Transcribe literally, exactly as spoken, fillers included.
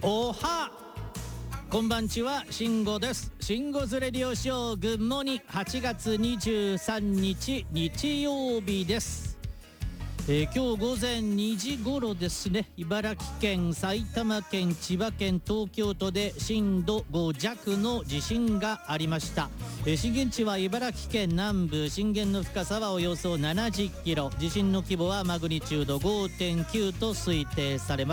おはこんばんちは、慎吾です。慎吾ズレディオショーグッモニはちがつにじゅうさんにち日曜日です。えー、今日午前にじ頃ですね、茨城県、埼玉県、千葉県、東京都で震度ご弱の地震がありました。えー、震源地は茨城県南部、震源の深さはおよそななじゅっキロ、地震の規模はマグニチュード ごてんきゅう と推定されます。